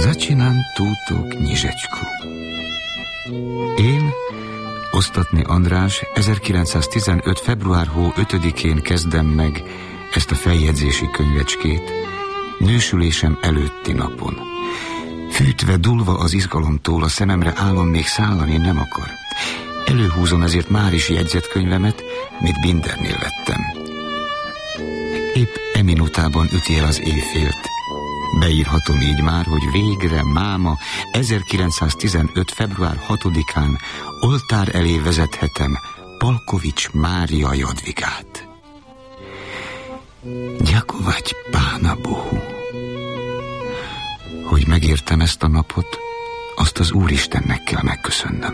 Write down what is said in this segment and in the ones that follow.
Začínám túto knižečku. Én, Ostatný András, 1915. február hó 5-én kezdem meg ezt a feljegyzési könyvecskét, nősülésem előtti napon. Fűtve, dulva az izgalomtól, a szememre álom még szállani nem akar. Előhúzom ezért már is jegyzetkönyvemet, mit Bindernél vettem. Épp minutában üti el az éjfélt. Beírhatom így már, hogy végre máma 1915. február 6-án oltár elé vezethetem Palkovics Mária Jadvigát. Gyakovať Pána Bohu. Hogy megértem ezt a napot, azt az Úristennek kell megköszönnöm.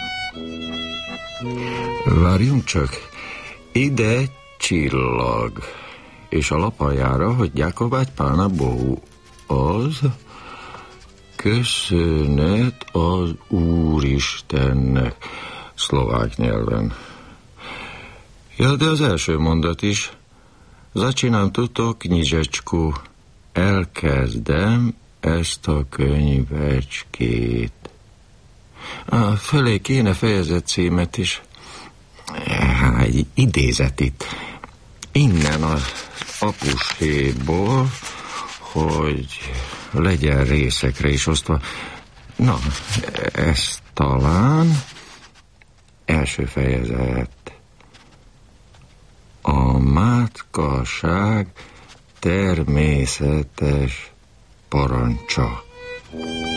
Várjunk csak, ide csillag, és a lapaljára, hogy Gyakovať Pána Bohu, az köszönet az Úristennek, szlovák nyelven. Ja, de az első mondat is. Začínám túto knižečku. Elkezdem ezt a könyvecskét. Fölé kéne fejezet címet is. Egy idézet itt. Innen az apuséból, hogy legyen részekre is osztva. Na, ez talán első fejezet. A mátkaság természetes parancsa.